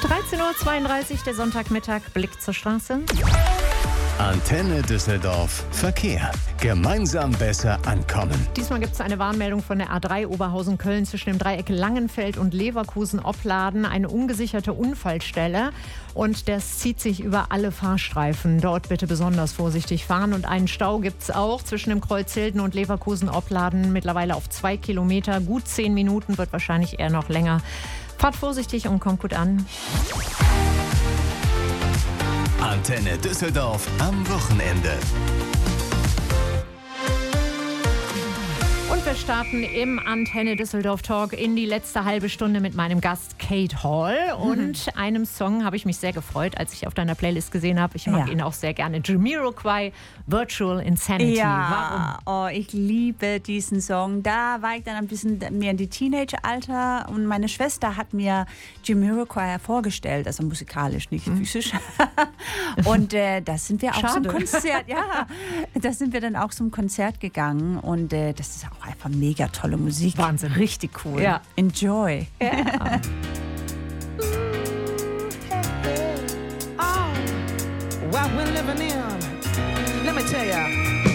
13:32 Uhr, der Sonntagmittag, Blick zur Straße. Antenne Düsseldorf. Verkehr. Gemeinsam besser ankommen. Diesmal gibt es eine Warnmeldung von der A3 Oberhausen-Köln zwischen dem Dreieck Langenfeld und Leverkusen-Opladen. Eine ungesicherte Unfallstelle. Und das zieht sich über alle Fahrstreifen. Dort bitte besonders vorsichtig fahren. Und einen Stau gibt es auch zwischen dem Kreuz Hilden und Leverkusen-Opladen. Mittlerweile auf 2 Kilometer. Gut 10 Minuten, wird wahrscheinlich eher noch länger. Fahrt vorsichtig und kommt gut an. Antenne Düsseldorf am Wochenende. Und wir starten im Antenne Düsseldorf Talk in die letzte halbe Stunde mit meinem Gast Kate Hall. Und einem Song habe ich mich sehr gefreut, als ich auf deiner Playlist gesehen habe. Ich mag ihn auch sehr gerne. Jamiroquai, Virtual Insanity. Ja, warum? Oh, ich liebe diesen Song. Da war ich dann ein bisschen mehr in die Teenageralter und meine Schwester hat mir Jamiroquai vorgestellt, also musikalisch, nicht physisch. Und da sind wir auch zum Konzert. Ja, da sind wir dann auch zum Konzert gegangen und das ist auch einfach mega tolle Musik. Wahnsinn. Richtig cool. Ja. Enjoy. Ja. What we're living in, let me tell ya.